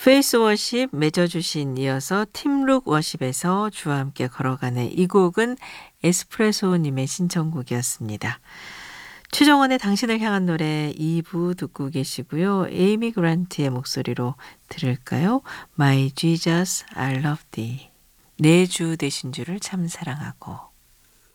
페이스 워십 맺어주신 이어서 팀룩 워십에서 주와 함께 걸어가네. 이 곡은 에스프레소님의 신청곡이었습니다. 최정원의 당신을 향한 노래 2부 듣고 계시고요. 에이미 그란트의 목소리로 들을까요? My Jesus, I love thee. 내 주 되신 주를 참 사랑하고.